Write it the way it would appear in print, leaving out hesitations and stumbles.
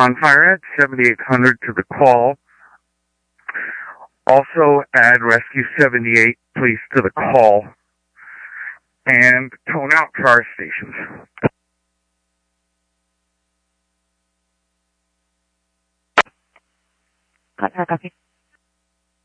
on fire, add 7800 to the call. Also add Rescue 78, please, to the call. And tone out to our stations. Copy.